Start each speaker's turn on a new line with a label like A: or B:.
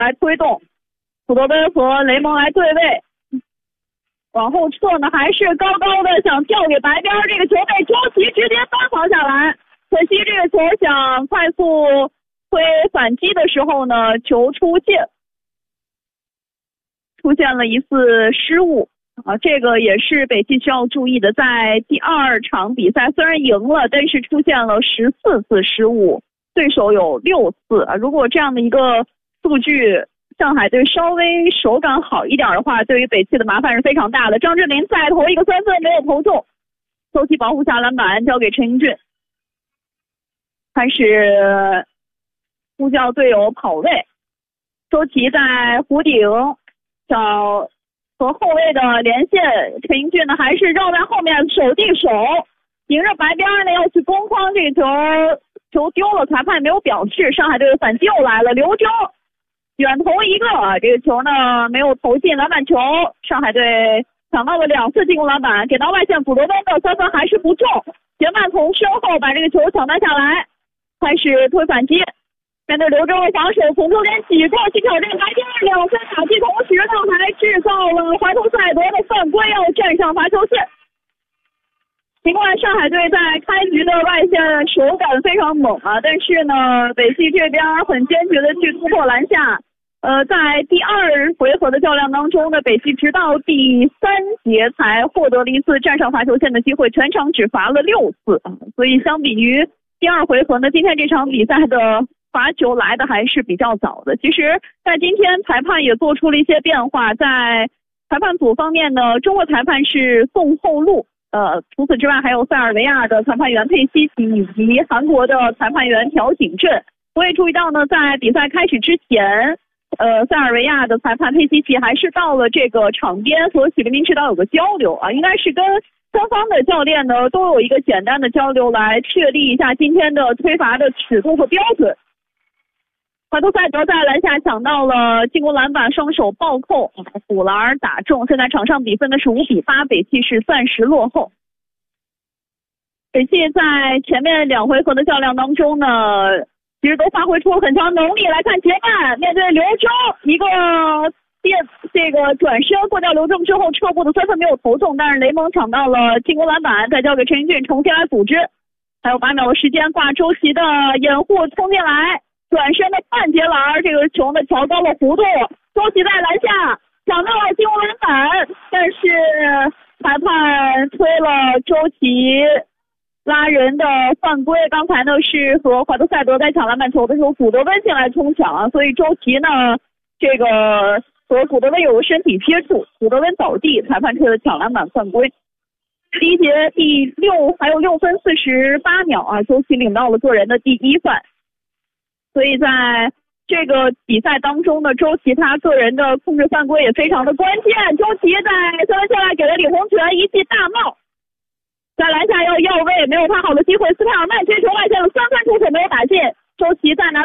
A: 来推动，普德温和雷蒙来对位，往后撤呢，还是高高的想跳给白边，这个球被周琦直接翻防下来，可惜这个球想快速推反击的时候呢，球出现了一次失误。这个也是北汽需要注意的，在第2场比赛虽然赢了，但是出现了14次失误，对手有6次如果这样的一个数据，上海队稍微手感好一点的话，对于北汽的麻烦是非常大的。张智霖再投一个3分没有投中，周琦保护下篮板交给陈英俊，开始呼叫队友跑位，周琦在弧顶找和后卫的连线，陈英俊呢还是绕在后面手递手，迎着白边呢要去攻框，这个球丢了，裁判没有表示。上海队的反击又来了，刘铮远投一个，这个球呢没有投进篮板球，上海队抢到了2次进攻篮板，给到外线普德温的3分还是不中，杰曼从身后把这个球抢单下来，开始推反击。面对刘铮的防守，从中间挤过去挑战白边，2分打击，同时呢还制造了怀特塞德的犯规，要站上罚球线。尽管上海队在开局的外线手感非常猛但是呢，北汽这边很坚决的去突破篮下。在第2回合的较量当中呢，北汽直到第3节才获得了一次站上罚球线的机会，全场只罚了6次所以相比于第2回合呢，今天这场比赛的罚球来的还是比较早的。其实在今天裁判也做出了一些变化，在裁判组方面呢，中国裁判是宋厚禄，除此之外还有塞尔维亚的裁判员佩西奇以及韩国的裁判员朴景镇。我也注意到呢，在比赛开始之前，塞尔维亚的裁判佩西奇还是到了这个场边和许立明指导有个交流应该是跟双方的教练呢都有一个简单的交流，来确立一下今天的吹罚的尺度和标准。怀特塞德在篮下抢到了进攻篮板，双手暴扣，补篮打中。现在场上比分呢是5-8，北汽是暂时落后。北汽在前面2回合的较量当中呢，其实都发挥出了很强能力。来看杰曼面对刘铮，一个这个转身过掉刘铮之后撤步的3分没有投中，但是雷蒙抢到了进攻篮板，再交给陈英俊重新来组织。还有8秒的时间，挂周琦的掩护冲进来。转身的半截篮，这个球呢调高了弧度，周琦在篮下抢到了进攻篮板，但是裁判吹了周琦拉人的犯规。刚才呢是和怀特塞德在抢篮板球的时候，古德温进来冲抢所以周琦呢这个和古德温有个身体接触，古德温倒地，裁判吹了抢篮板犯规。第1节第6还有6分48秒周琦领到了个人的第1犯。所以在这个比赛当中呢，周琦他个人的控制犯规也非常的关键。周琦在3分线外给了李洪权一记大帽，在篮下要位，没有他好的机会。斯泰尔曼接球外线了，3分出手没有打进，周琦在拿